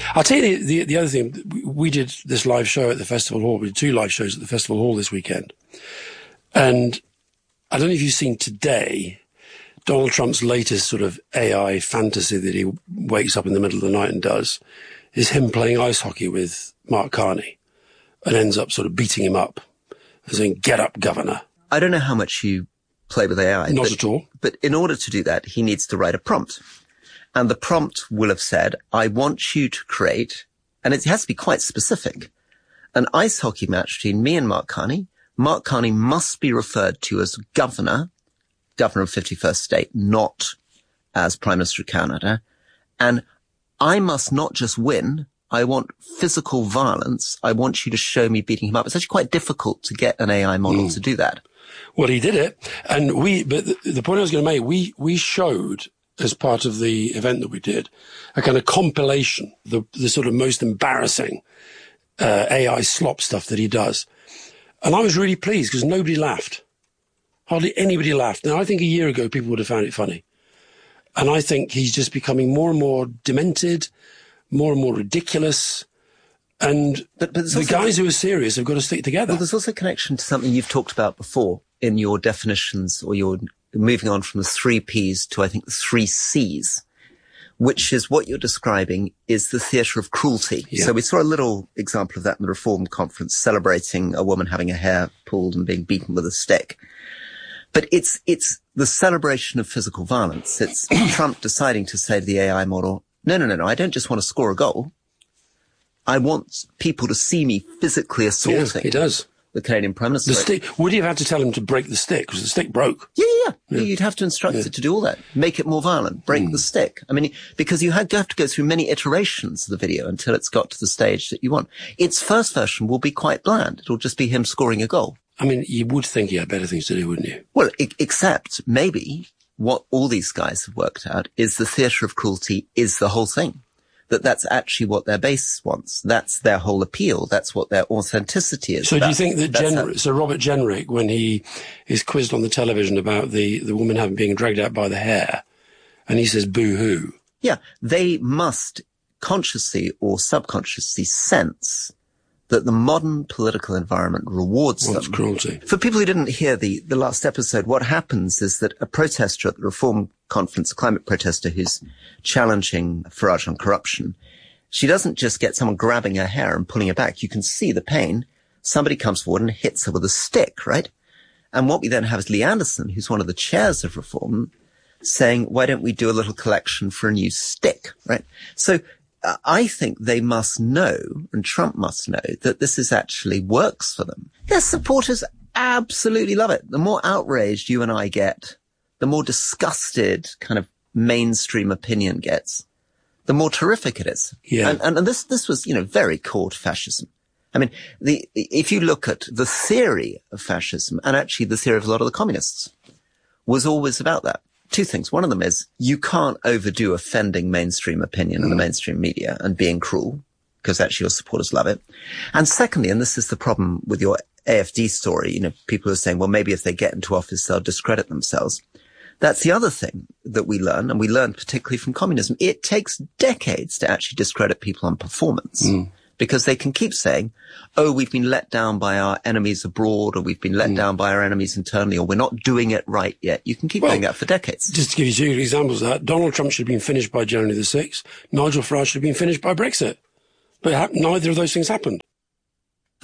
I'll tell you the other thing. We did this live show at the Festival Hall. We did 2 live shows at the Festival Hall this weekend. And I don't know if you've seen today, Donald Trump's latest sort of AI fantasy that he wakes up in the middle of the night and does is him playing ice hockey with Mark Carney and ends up sort of beating him up and saying, "Get up, governor." I don't know how much you play with AI. Not at all. But in order to do that, he needs to write a prompt. And the prompt will have said, I want you to create, and it has to be quite specific, an ice hockey match between me and Mark Carney. Mark Carney must be referred to as governor of 51st State, not as Prime Minister of Canada. And I must not just win. I want physical violence. I want you to show me beating him up. It's actually quite difficult to get an AI model to do that. Well, he did it. And but the point I was going to make, we showed, as part of the event that we did, a kind of compilation, the sort of most embarrassing AI slop stuff that he does. And I was really pleased because nobody laughed. Hardly anybody laughed. Now, I think a year ago people would have found it funny. And I think he's just becoming more and more demented, more and more ridiculous. And but the guys who are serious have got to stick together. Well, there's also a connection to something you've talked about before in your definitions, or your moving on from the 3 Ps to, I think, the 3 Cs, which is what you're describing is the theatre of cruelty. Yeah. So we saw a little example of that in the Reform Conference, celebrating a woman having her hair pulled and being beaten with a stick. But it's the celebration of physical violence. It's Trump deciding to say to the AI model, no, I don't just want to score a goal. I want people to see me physically assaulting. Yeah, he does. The Canadian Prime Minister. The stick. Would you have had to tell him to break the stick because the stick broke? Yeah. You'd have to instruct it to do all that. Make it more violent. Break the stick. I mean, because you have to go through many iterations of the video until it's got to the stage that you want. Its first version will be quite bland. It'll just be him scoring a goal. I mean, you would think he had better things to do, wouldn't you? Well, except maybe what all these guys have worked out is the theatre of cruelty is the whole thing. That's actually what their base wants. That's their whole appeal. That's what their authenticity is. So do you think that so Robert Jenrick, when he is quizzed on the television about the woman being dragged out by the hair, and he says boo-hoo? Yeah, they must consciously or subconsciously sense that the modern political environment rewards them. Cruelty. For people who didn't hear the last episode, what happens is that a protester at the Reform Conference, a climate protester who's challenging Farage on corruption, she doesn't just get someone grabbing her hair and pulling her back. You can see the pain. Somebody comes forward and hits her with a stick, right? And what we then have is Lee Anderson, who's one of the chairs of Reform, saying, why don't we do a little collection for a new stick, right? So I think they must know, and Trump must know, that this is actually works for them. Their supporters absolutely love it. The more outraged you and I get, the more disgusted kind of mainstream opinion gets, the more terrific it is. Yeah. And this was, very core to fascism. I mean, if you look at the theory of fascism, and actually the theory of a lot of the communists, was always about that. 2 things. One of them is you can't overdo offending mainstream opinion and the mainstream media and being cruel, because actually your supporters love it. And secondly, and this is the problem with your AFD story, people are saying, well, maybe if they get into office, they'll discredit themselves. That's the other thing that we learn, and we learned particularly from communism. It takes decades to actually discredit people on performance. Because they can keep saying, oh, we've been let down by our enemies abroad, or we've been let down by our enemies internally, or we're not doing it right yet. You can keep doing that for decades. Just to give you 2 examples of that, Donald Trump should have been finished by January the 6th. Nigel Farage should have been finished by Brexit. But neither of those things happened.